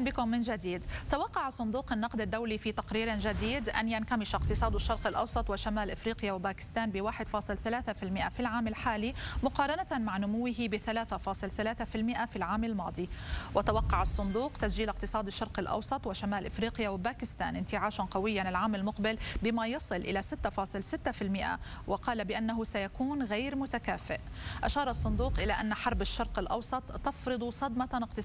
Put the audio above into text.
أهلا بكم من جديد. توقع صندوق النقد الدولي في تقرير جديد أن ينكمش اقتصاد الشرق الأوسط وشمال إفريقيا وباكستان ب 1.3% في العام الحالي مقارنة مع نموه ب 3.3% في العام الماضي. وتوقع الصندوق تسجيل اقتصاد الشرق الأوسط وشمال إفريقيا وباكستان انتعاشا قويا العام المقبل بما يصل إلى 6.6%، وقال بأنه سيكون غير متكافئ. أشار الصندوق إلى أن حرب الشرق الأوسط تفرض صدمة اقتصادية